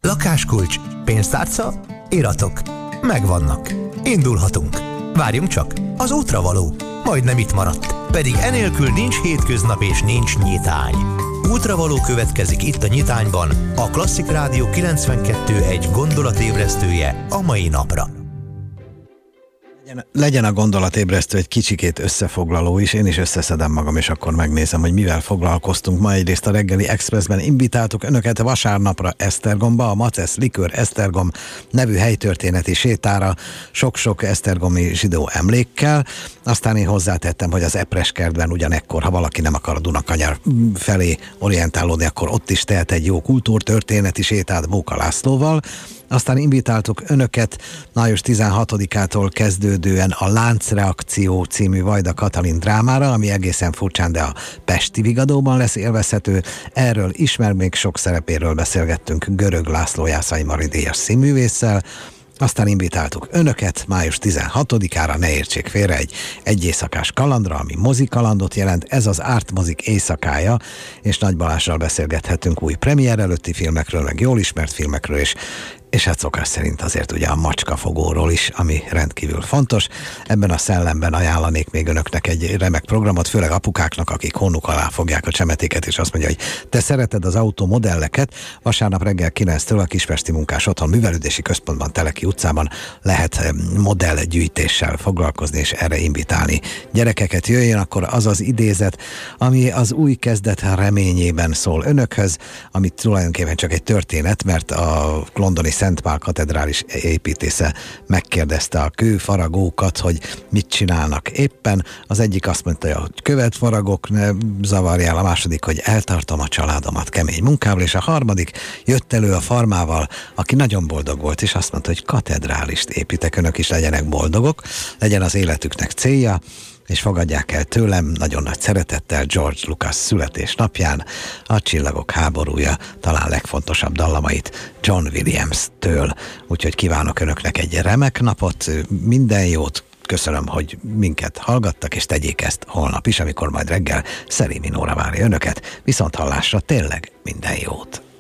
Lakáskulcs, pénztárca, iratok. Megvannak. Indulhatunk. Várjunk csak, az útra való. Majdnem itt maradt. Pedig enélkül nincs hétköznap és nincs nyitány. Útravaló következik itt a Nyitányban, a Klasszik Rádió 92.1 gondolatébresztője a mai napra. Legyen a gondolatébresztő egy kicsikét összefoglaló is, én is összeszedem magam, és akkor megnézem, hogy mivel foglalkoztunk. Ma egyrészt a reggeli Expressben invitáltuk önöket vasárnapra Esztergomba, a Macesz Likőr Esztergom nevű helytörténeti sétára, sok-sok esztergomi zsidó emlékkel. Aztán én hozzátettem, hogy az Epreskertben ugyanekkor, ha valaki nem akar a Dunakanyar felé orientálódni, akkor ott is tehet egy jó kultúrtörténeti sétát Bóka Lászlóval. Aztán invitáltuk önöket május 16-ától kezdődően a Láncreakció című Vajda Katalin drámára, ami egészen furcsán, de a Pesti Vigadóban lesz élvezhető. Erről is, mert még sok szerepéről beszélgettünk Görög László Jászai Mari díjas színművésszel. Aztán invitáltuk önöket május 16-ára, ne értsék félre, egy éjszakás kalandra, ami mozikalandot jelent. Ez az Árt Mozik éjszakája, és Nagy Balással beszélgethetünk új premier előtti filmekről, meg jól ismert filmekről, és hát szokás szerint azért ugye a macskafogóról is, ami rendkívül fontos. Ebben a szellemben ajánlanék még önöknek egy remek programot, főleg apukáknak, akik hónuk alá fogják a csemetéket, és azt mondja, hogy te szereted az autómodelleket. Vasárnap reggel 9-től a Kispesti Munkás Otthon Művelődési Központban, Teleki utcában lehet modellgyűjtéssel foglalkozni, és erre invitálni gyerekeket. Jöjjön akkor az az idézet, ami az új kezdet reményében szól önökhöz, ami tulajdonképpen csak egy történet, mert a londoni Szent Pál katedrális építésze megkérdezte a kőfaragókat, hogy mit csinálnak éppen. Az egyik azt mondta, hogy követ faragok, ne zavarjál, a második, hogy eltartom a családomat kemény munkával, és a harmadik jött elő a farmával, aki nagyon boldog volt, és azt mondta, hogy katedrálist építek, önök is legyenek boldogok, legyen az életüknek célja, és fogadják el tőlem nagyon nagy szeretettel George Lucas születésnapján a Csillagok háborúja talán legfontosabb dallamait John Williams-től. Úgyhogy kívánok önöknek egy remek napot, minden jót, köszönöm, hogy minket hallgattak, és tegyék ezt holnap is, amikor majd reggel Szerémi Nóra várja önöket. Viszont hallásra, tényleg minden jót!